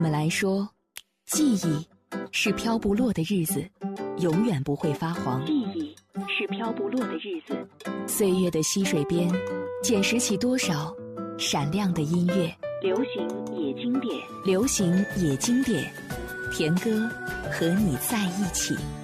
我们来说，记忆是飘不落的日子，永远不会发黄。 记忆是飘不落的日子， 岁月的溪水边，捡拾起多少闪亮的音乐。 流行也经典， 流行也经典，田歌和你在一起。